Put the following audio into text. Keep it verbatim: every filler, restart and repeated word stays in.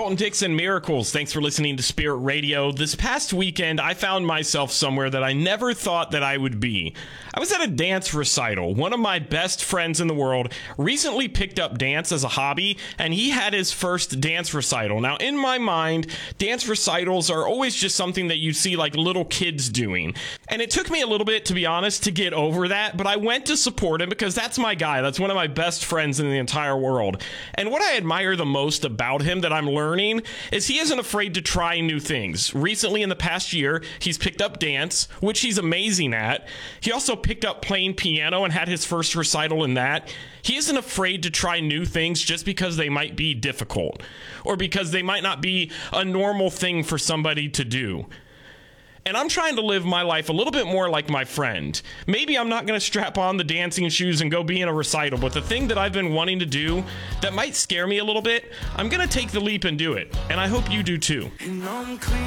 Colton Dixon, Miracles. Thanks for listening to Spirit Radio. This past weekend, I found myself somewhere that I never thought that I would be. I was at a dance recital. One of my best friends in the world recently picked up dance as a hobby, and he had his first dance recital. Now, in my mind, dance recitals are always just something that you see like little kids doing. And it took me a little bit, to be honest, to get over that, but I went to support him because that's my guy. That's one of my best friends in the entire world. And what I admire the most about him that I'm learning is he isn't afraid to try new things. Recently, in the past year, he's picked up dance, which he's amazing at. He also picked up playing piano and had his first recital in that. He isn't afraid to try new things just because they might be difficult or because they might not be a normal thing for somebody to do. And I'm trying to live my life a little bit more like my friend. Maybe I'm not going to strap on the dancing shoes and go be in a recital, but the thing that I've been wanting to do that might scare me a little bit, I'm going to take the leap and do it. And I hope you do too.